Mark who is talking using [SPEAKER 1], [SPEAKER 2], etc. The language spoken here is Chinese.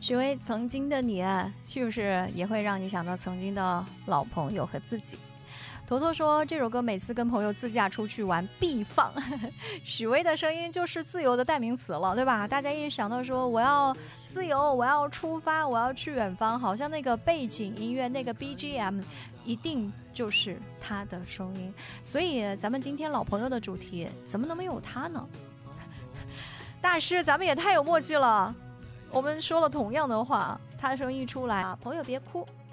[SPEAKER 1] 许巍，曾经的你啊，是不是也会让你想到曾经的老朋友和自己？坨坨说这首歌每次跟朋友自驾出去玩必放，许巍的声音就是自由的代名词了，对吧？大家一想到说我要自由，我要出发，我要去远方，好像那个背景音乐那个 BGM 一定就是他的声音。所以咱们今天老朋友的主题怎么能没有他呢？大师，咱们也太有默契了，我们说了同样的话，他声音一出来啊，朋友别哭，